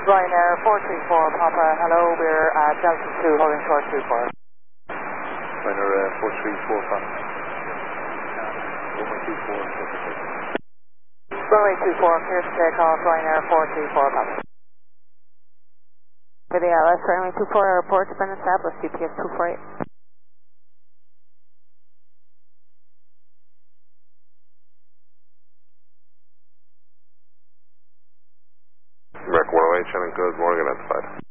Ryanair 434 Papa, hello, we're at Delta 2 holding short 24. Ryanair 434 Papa. Runway 24, clear to take off, Ryanair 434 Papa. For the LS, runway 24 airport has been established, GPS 248. American 108, Shannon Codes, Morgan, identified.